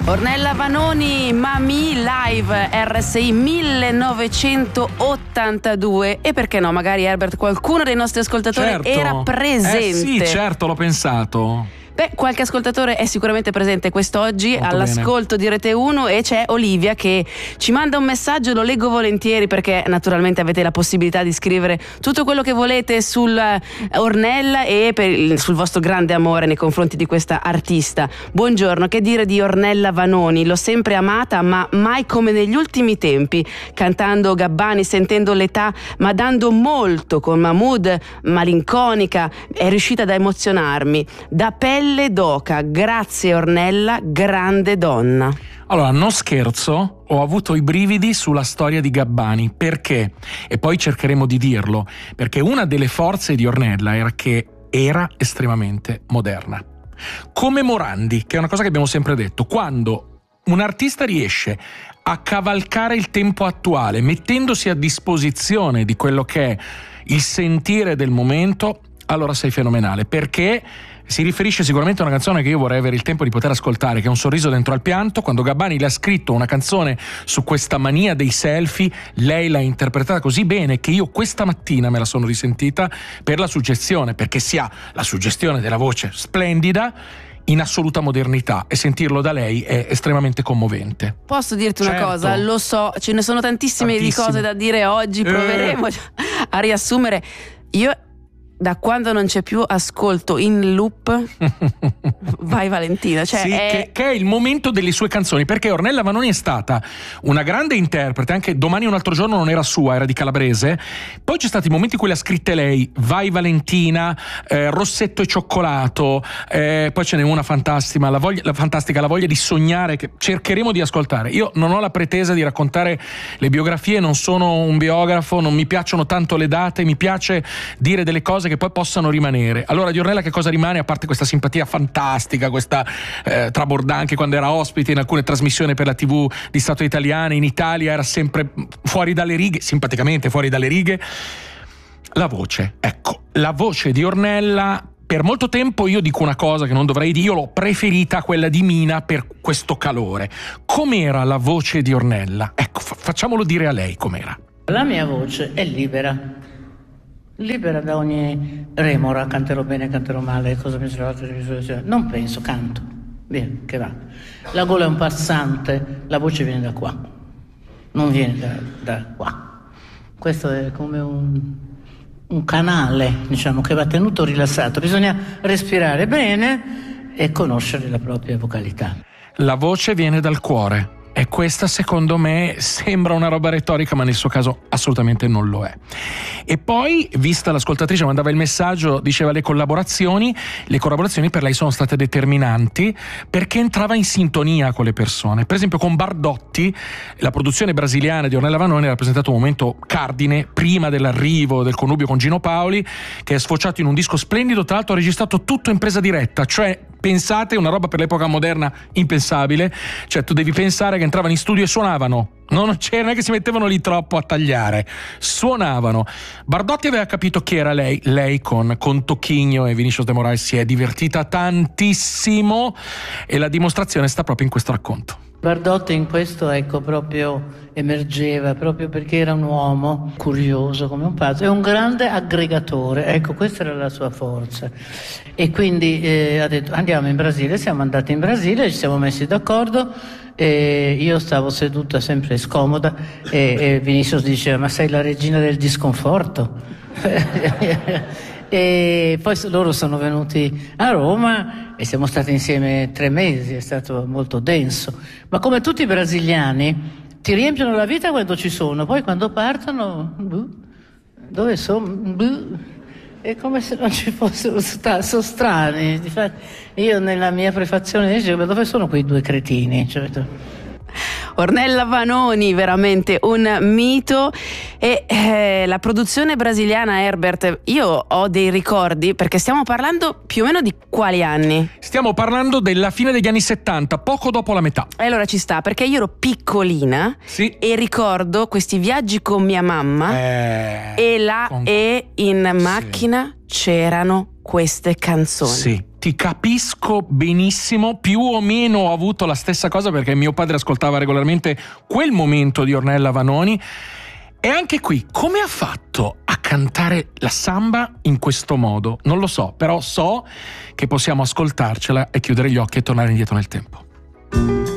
Ornella Vanoni, Mami Live RSI 1982. E perché no, magari Herbert, qualcuno dei nostri ascoltatori era presente. Sì, certo, l'ho pensato. Beh, qualche ascoltatore è sicuramente presente quest'oggi all'ascolto di Rete 1 e c'è Olivia che ci manda un messaggio, lo leggo volentieri perché naturalmente avete la possibilità di scrivere tutto quello che volete sul Ornella e sul vostro grande amore nei confronti di questa artista. Buongiorno, che dire di Ornella Vanoni? L'ho sempre amata, ma mai come negli ultimi tempi, cantando Gabbani, sentendo l'età, ma dando molto con Mahmood, malinconica, è riuscita ad emozionarmi. Da pelle d'oca, grazie Ornella, grande donna. Allora, non scherzo, ho avuto i brividi sulla storia di Gabbani. Perché? E poi cercheremo di dirlo, perché una delle forze di Ornella era che era estremamente moderna. Come Morandi, che è una cosa che abbiamo sempre detto, quando un artista riesce a cavalcare il tempo attuale, mettendosi a disposizione di quello che è il sentire del momento, allora sei fenomenale, perché si riferisce sicuramente a una canzone che io vorrei avere il tempo di poter ascoltare, che è Un sorriso dentro al pianto. Quando Gabbani le ha scritto una canzone su questa mania dei selfie, lei l'ha interpretata così bene che io questa mattina me la sono risentita per la suggestione, perché si ha la suggestione della voce splendida in assoluta modernità e sentirlo da lei è estremamente commovente. Posso dirti una cosa? Lo so, ce ne sono tantissime di cose da dire oggi, proveremo a riassumere. Io da quando non c'è più ascolto in loop Vai Valentina, cioè sì, che è il momento delle sue canzoni, perché Ornella Vanoni è stata una grande interprete, anche Domani un altro giorno non era sua, era di Calabrese. Poi c'è stati i momenti in cui le ha scritte lei, Vai Valentina, Rossetto e cioccolato, poi ce n'è una fantastica, la voglia di sognare, che cercheremo di ascoltare. Io non ho la pretesa di raccontare le biografie, non sono un biografo, non mi piacciono tanto le date, mi piace dire delle cose che poi possano rimanere. Allora di Ornella che cosa rimane, a parte questa simpatia fantastica, questa traborda, anche quando era ospite in alcune trasmissioni per la TV di Stato italiana, in Italia era sempre fuori dalle righe, simpaticamente fuori dalle righe. La voce, ecco, la voce di Ornella, per molto tempo io dico una cosa che non dovrei dire, io l'ho preferita quella di Mina per questo calore. Com'era la voce di Ornella? Ecco, facciamolo dire a lei com'era. La mia voce è libera da ogni remora, canterò bene, canterò male, cosa mi sarà fatto, non penso, canto, via, che va. La gola è un passante, la voce viene da qua, non viene da qua. Questo è come un canale, diciamo, che va tenuto rilassato, bisogna respirare bene e conoscere la propria vocalità. La voce viene dal cuore. E questa secondo me sembra una roba retorica, ma nel suo caso assolutamente non lo è. E poi, vista l'ascoltatrice mandava il messaggio, diceva le collaborazioni per lei sono state determinanti perché entrava in sintonia con le persone. Per esempio con Bardotti, la produzione brasiliana di Ornella Vanoni ha rappresentato un momento cardine prima dell'arrivo del connubio con Gino Paoli, che è sfociato in un disco splendido, tra l'altro registrato tutto in presa diretta, cioè pensate, una roba per l'epoca moderna impensabile, cioè tu devi pensare che entravano in studio e suonavano, non è che si mettevano lì troppo a tagliare, suonavano. Bardotti aveva capito chi era lei con Tocchigno e Vinicius de Moraes si è divertita tantissimo e la dimostrazione sta proprio in questo racconto. Bardotti in questo, ecco, proprio emergeva, proprio perché era un uomo curioso come un pazzo e un grande aggregatore, ecco, questa era la sua forza. E quindi ha detto andiamo in Brasile, siamo andati in Brasile, ci siamo messi d'accordo e io stavo seduta sempre scomoda e Vinicius diceva ma sei la regina del disconforto. E poi loro sono venuti a Roma e siamo stati insieme 3 mesi, è stato molto denso, ma come tutti i brasiliani ti riempiono la vita quando ci sono, poi quando partono dove sono? È come se non ci fossero, sono strani. Io nella mia prefazione dicevo dove sono quei 2 cretini, cioè, Ornella Vanoni, veramente un mito. E la produzione brasiliana, Herbert, io ho dei ricordi, perché stiamo parlando più o meno di quali anni? Stiamo parlando della fine degli anni 70, poco dopo la metà. E allora ci sta, perché io ero piccolina e ricordo questi viaggi con mia mamma e in macchina c'erano queste canzoni. Sì, ti capisco benissimo, più o meno ho avuto la stessa cosa perché mio padre ascoltava regolarmente quel momento di Ornella Vanoni. E anche qui, come ha fatto a cantare la samba in questo modo? Non lo so, però so che possiamo ascoltarcela e chiudere gli occhi e tornare indietro nel tempo.